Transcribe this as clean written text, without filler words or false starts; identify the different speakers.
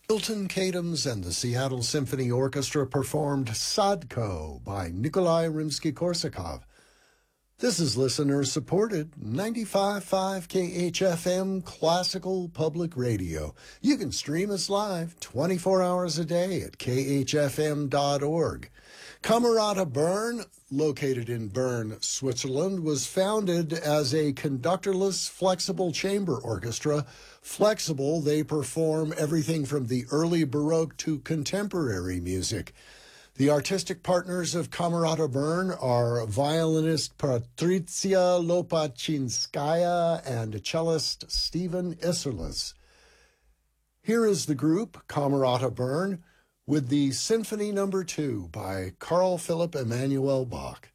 Speaker 1: Milton Katims and the Seattle Symphony Orchestra performed Sadko by Nikolai Rimsky-Korsakov. This is listener-supported 95.5 KHFM Classical Public Radio. You can stream us live 24 hours a day at khfm.org. Camerata Bern, located in Bern, Switzerland, was founded as a conductorless flexible chamber orchestra. Flexible, they perform everything from the early Baroque to contemporary music. The artistic partners of Camerata Bern are violinist Patricia Lopachinskaya and cellist Stephen Isserlis. Here is the group, Camerata Bern, with the Symphony No. 2 by Carl Philipp Emanuel Bach.